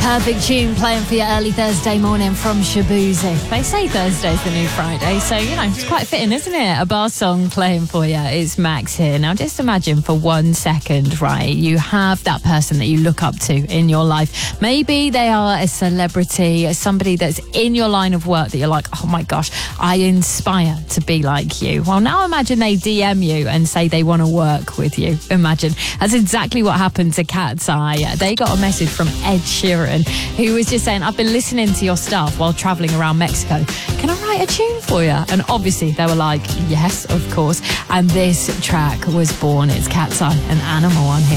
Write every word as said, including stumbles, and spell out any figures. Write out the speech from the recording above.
Perfect tune playing for your early Thursday morning from Shabuzi. They say Thursday's the new Friday, so, you know, it's quite fitting, isn't it? A bar song playing for you. It's Max here. Now, just imagine for one second, right, you have that person that you look up to in your life. Maybe they are a celebrity, somebody that's in your line of work that you're like, oh my gosh, I inspire to be like you. Well, now imagine they D M you and say they want to work with you. Imagine. That's exactly what happened to Cat's Eye. They got a message from Ed Sheeran, who was just saying, I've been listening to your stuff while travelling around Mexico. Can I write a tune for you? And obviously they were like, yes, of course. And this track was born. It's Cat's Eye, an Animal on here.